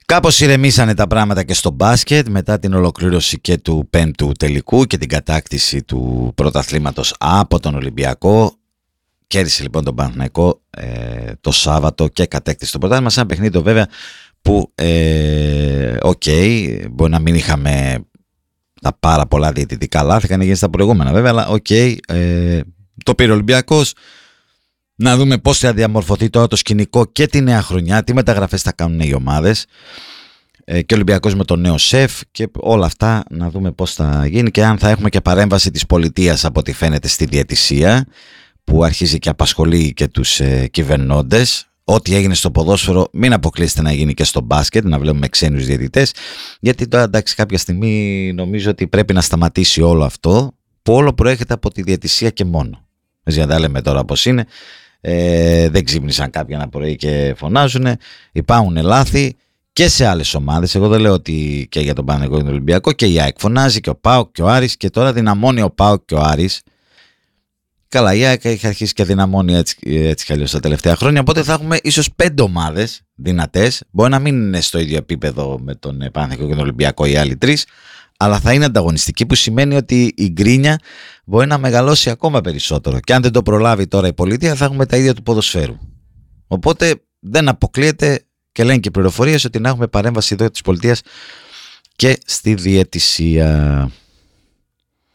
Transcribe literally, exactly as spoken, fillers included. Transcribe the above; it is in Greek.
Κάπως ηρεμήσανε τα πράγματα και στο μπάσκετ μετά την ολοκλήρωση και του πέμπτου τελικού και την κατάκτηση του πρωταθλήματος από τον Ολυμπιακό. Κέρδισε λοιπόν τον Παναθηναϊκό ε, το Σάββατο και κατέκτησε το πρωτάθλημα σε ένα παιχνίδι βέβαια που ε, okay, μπορεί να μην είχαμε τα πάρα πολλά διαιτητικά λάθη, είχαν γίνει στα προηγούμενα βέβαια, αλλά οκ, okay, ε, το πήρε ο Ολυμπιακός. Να δούμε πώς θα διαμορφωθεί τώρα το σκηνικό και τη νέα χρονιά, τι μεταγραφές θα κάνουν οι ομάδες ε, και ο Ολυμπιακός με τον νέο σεφ και όλα αυτά, να δούμε πώς θα γίνει και αν θα έχουμε και παρέμβαση της πολιτείας από ό,τι φαίνεται στη διαιτησία που αρχίζει και απασχολεί και τους ε, κυβερνώντες. Ό,τι έγινε στο ποδόσφαιρο μην αποκλείσετε να γίνει και στο μπάσκετ, να βλέπουμε ξένους διαιτητές, γιατί τώρα εντάξει κάποια στιγμή νομίζω ότι πρέπει να σταματήσει όλο αυτό που όλο προέρχεται από τη διαιτησία και μόνο. Για να τα λέμε τώρα πώς είναι. Ε, δεν ξύπνησαν κάποιοι ένα πρωί και φωνάζουν. Υπάρχουν λάθη και σε άλλες ομάδες. Εγώ δεν λέω ότι και για τον Παναθηναϊκό και τον Ολυμπιακό, και η ΑΕΚ φωνάζει και ο ΠΑΟΚ και ο Άρης, και τώρα δυναμώνει ο ΠΑΟΚ και ο Άρης. Καλά, η ΑΕΚ έχει αρχίσει και δυναμώνει έτσι, έτσι κι αλλιώς τα τελευταία χρόνια. Οπότε θα έχουμε ίσως πέντε ομάδες δυνατές. Μπορεί να μην είναι στο ίδιο επίπεδο με τον Παναθηναϊκό και τον Ολυμπιακό οι άλλοι τρεις, αλλά θα είναι ανταγωνιστική, που σημαίνει ότι η γκρίνια μπορεί να μεγαλώσει ακόμα περισσότερο. Και αν δεν το προλάβει τώρα η πολιτεία, θα έχουμε τα ίδια του ποδοσφαίρου. Οπότε δεν αποκλείεται, και λένε και πληροφορίες, ότι να έχουμε παρέμβαση εδώ της πολιτείας και στη διαιτησία.